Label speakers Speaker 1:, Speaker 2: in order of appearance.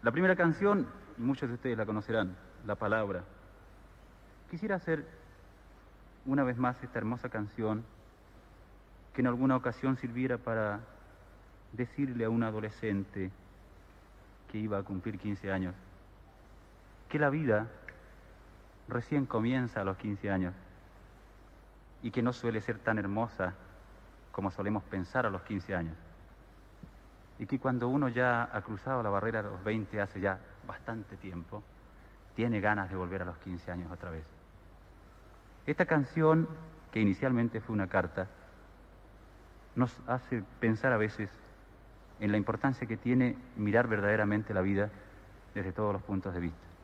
Speaker 1: La primera canción, y muchos de ustedes la conocerán, La Palabra. Quisiera hacer una vez más esta hermosa canción que en alguna ocasión sirviera para decirle a un adolescente que iba a cumplir 15 años que la vida recién comienza a los 15 años y que no suele ser tan hermosa como solemos pensar a los 15 años. Y que cuando uno ya ha cruzado la barrera de los 20 hace ya bastante tiempo, tiene ganas de volver a los 15 años otra vez. Esta canción, que inicialmente fue una carta, nos hace pensar a veces en la importancia que tiene mirar verdaderamente la vida desde todos los puntos de vista.